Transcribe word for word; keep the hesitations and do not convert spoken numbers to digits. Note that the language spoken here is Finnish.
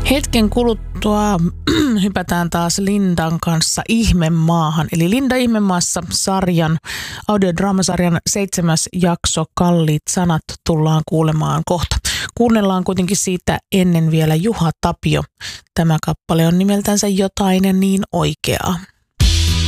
Hetken kuluttua hypätään taas Lindan kanssa Ihmemaahan. Eli Linda Ihmemaassa sarjan, audiodraamasarjan seitsemäs jakso Kalliit sanat tullaan kuulemaan kohta. Kuunnellaan kuitenkin siitä ennen vielä Juha Tapio. Tämä kappale on nimeltänsä Jotain niin oikeaa.